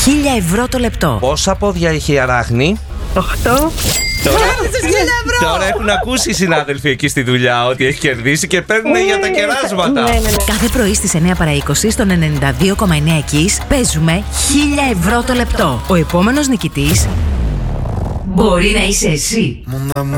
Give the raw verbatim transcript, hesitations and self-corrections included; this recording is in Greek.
χίλια ευρώ το λεπτό. Πόσα πόδια έχει η αράχνη? Οχτώ. Τώρα, τώρα έχουν ακούσει οι συνάδελφοι εκεί στη δουλειά ότι έχει κερδίσει και παίρνουν για τα κεράσματα. Ναι, ναι, ναι. Κάθε πρωί στις εννιά παρά είκοσι στον ενενήντα δύο κόμμα εννέα Kiss παίζουμε χίλια ευρώ το λεπτό. Ο επόμενος νικητής μπορεί να είσαι εσύ.